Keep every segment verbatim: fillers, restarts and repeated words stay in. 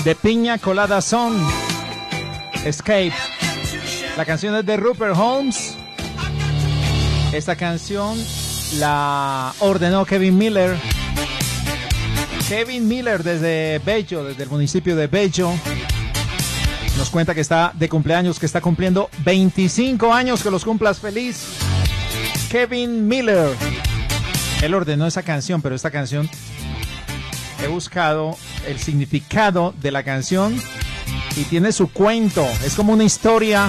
de Piña Colada Song, Escape. La canción es de Rupert Holmes. Esta canción la ordenó Kevin Miller. Kevin Miller desde Bello, desde el municipio de Bello. Nos cuenta que está de cumpleaños, que está cumpliendo veinticinco años, que los cumplas feliz. Kevin Miller. Él ordenó esa canción, pero esta canción he buscado el significado de la canción y tiene su cuento. Es como una historia.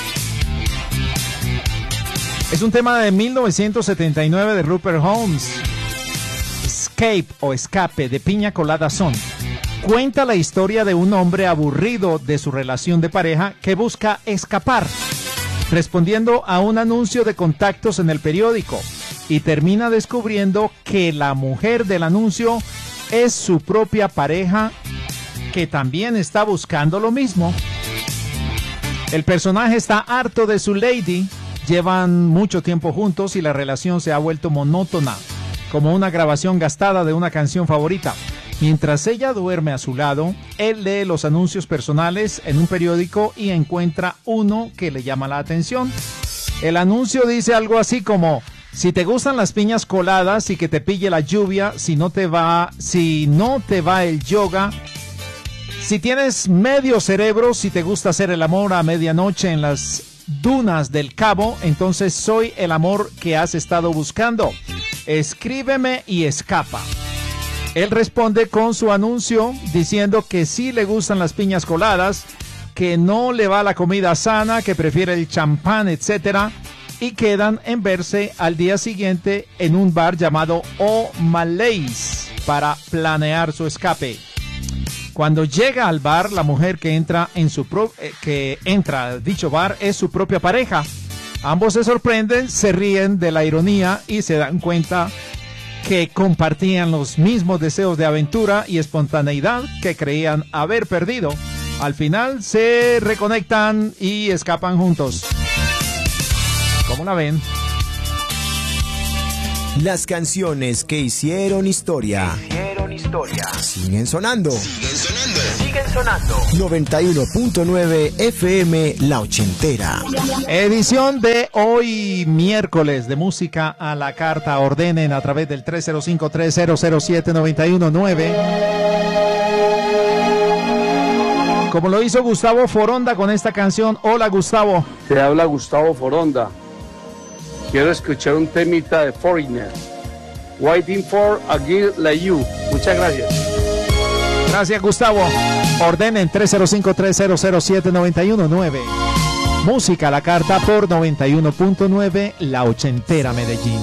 Es un tema de mil novecientos setenta y nueve de Rupert Holmes. Escape o Escape de Piña Colada Song. Cuenta la historia de un hombre aburrido de su relación de pareja que busca escapar, respondiendo a un anuncio de contactos en el periódico, y termina descubriendo que la mujer del anuncio es su propia pareja, que también está buscando lo mismo. El personaje está harto de su lady, llevan mucho tiempo juntos y la relación se ha vuelto monótona, como una grabación gastada de una canción favorita. Mientras ella duerme a su lado, él lee los anuncios personales en un periódico y encuentra uno que le llama la atención. El anuncio dice algo así como: si te gustan las piñas coladas y que te pille la lluvia, si no te va, si no te va el yoga, si tienes medio cerebro, si te gusta hacer el amor a medianoche en las dunas del Cabo, entonces soy el amor que has estado buscando. Escríbeme y escapa. Él responde con su anuncio diciendo que sí le gustan las piñas coladas, que no le va la comida sana, que prefiere el champán, etcétera, y quedan en verse al día siguiente en un bar llamado O'Malley's para planear su escape. Cuando llega al bar, la mujer que entra en su pro eh, que entra a dicho bar es su propia pareja. Ambos se sorprenden, se ríen de la ironía y se dan cuenta que compartían los mismos deseos de aventura y espontaneidad que creían haber perdido. Al final se reconectan y escapan juntos. ¿Cómo la ven? Las canciones que hicieron historia. Hicieron historia. Siguen sonando. Siguen sonando. Siguen sonando. noventa y uno punto nueve F M La Ochentera. Edición de hoy miércoles de Música a la Carta. Ordenen a través del tres cero cinco, tres cero cero siete, nueve uno nueve. Como lo hizo Gustavo Foronda con esta canción. Hola, Gustavo. Te habla Gustavo Foronda. Quiero escuchar un temita de Foreigner. Waiting for a girl like you. Muchas gracias. Gracias, Gustavo. Ordenen tres cero cinco, tres cero cero siete, nueve uno nueve. Música a la Carta por noventa y uno punto nueve La Ochentera Medellín.